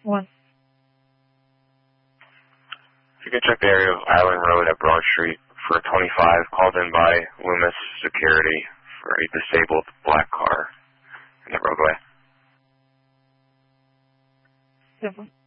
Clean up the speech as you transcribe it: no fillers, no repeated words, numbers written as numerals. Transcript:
1. If you can check the area of Island Road at Broad Street for a 25 called in by Loomis Security for a disabled black car in the roadway. 7.